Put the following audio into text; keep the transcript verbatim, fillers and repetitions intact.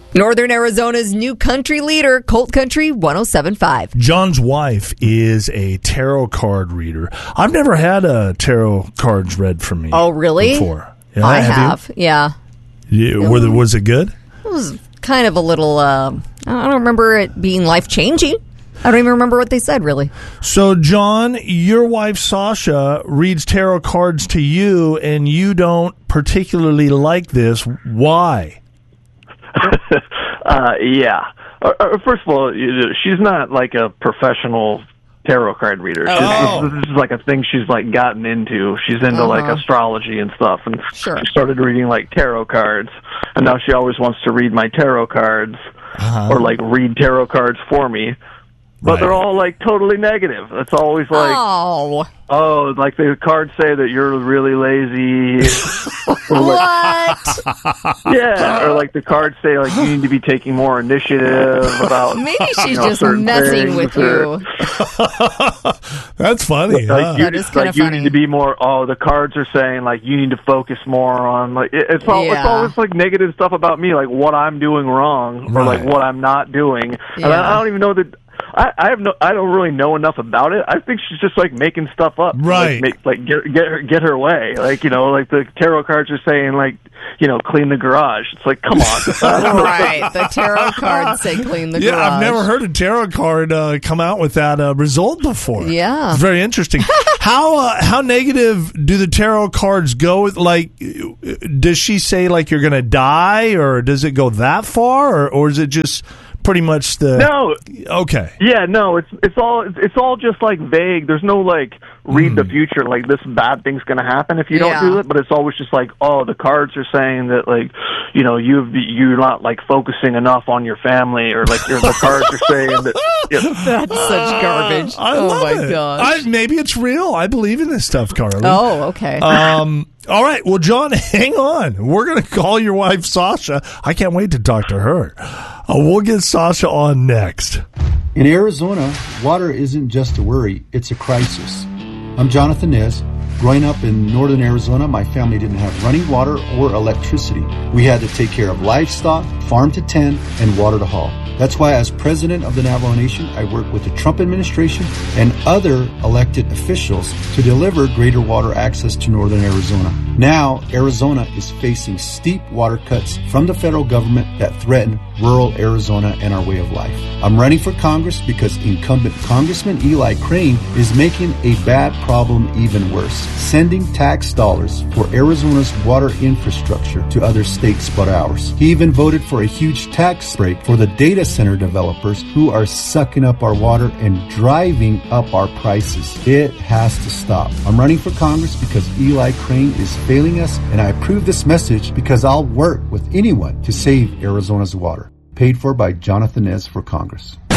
Northern Arizona's new country leader, Colt Country one oh seven point five. John's wife is a tarot card reader. I've never had a tarot cards read for me. Oh, really? Before. Yeah, I have. have, you? yeah. yeah were the, was it good? It was kind of a little, uh, I don't remember it being life-changing. I don't even remember what they said, really. So, John, your wife, Sasha, reads tarot cards to you, and you don't particularly like this. Why? uh, yeah. Uh, uh, first of all, she's not like a professional tarot card reader. Oh. She's, this is like a thing she's like gotten into. She's into uh-huh. like astrology and stuff, and sure. she started reading like tarot cards, and now she always wants to read my tarot cards uh-huh. or like read tarot cards for me. But right. they're all, like, totally negative. It's always like, oh, oh like the cards say that you're really lazy. What? Yeah, or like the cards say, like, you need to be taking more initiative about, maybe she's you know, just messing with or, you. That's funny. Like, huh? you, That is kind like of you funny. need to be more, oh, the cards are saying, like, you need to focus more on, like, it, it's, all, Yeah. it's always, like, negative stuff about me, like, what I'm doing wrong, or, Right. like, what I'm not doing. And Yeah. I, I don't even know that... I, I have no. I don't really know enough about it. I think she's just like making stuff up, right? Like, make, like get get her get her way. Like you know, like the tarot cards are saying, like you know, clean the garage. It's like, come on, Right? The tarot cards say clean the yeah, garage. I've never heard a tarot card uh, come out with that uh, result before. Yeah, it's very interesting. how uh, how negative do the tarot cards go? With, like, does she say like you're going to die, or does it go that far, or, or is it just pretty much the no? Okay, yeah, no. It's it's all it's all just like vague. There's no like read mm. the future. Like this bad thing's going to happen if you Yeah. don't do it. But it's always just like, oh, the cards are saying that like you know you you're not like focusing enough on your family, or like the cards are saying that. You know, That's such garbage. I oh love my it. gosh. I, maybe it's real. I believe in this stuff, Carly. Oh, okay. Um. All right. Well, John, hang on. We're going to call your wife, Sasha. I can't wait to talk to her. Uh, we'll get Sasha on next. In Arizona, water isn't just a worry, it's a crisis. I'm Jonathan Nez. Growing up in northern Arizona, my family didn't have running water or electricity. We had to take care of livestock, farm to tend, and water to haul. That's why as president of the Navajo Nation, I work with the Trump administration and other elected officials to deliver greater water access to northern Arizona. Now, Arizona is facing steep water cuts from the federal government that threaten rural Arizona and our way of life. I'm running for Congress because incumbent Congressman Eli Crane is making a bad problem even worse, sending tax dollars for Arizona's water infrastructure to other states but ours. He even voted for a huge tax break for the data center developers who are sucking up our water and driving up our prices. It has to stop. I'm running for Congress because Eli Crane is failing us, and I approve this message because I'll work with anyone to save Arizona's water. Paid for by Jonathan Nez for Congress.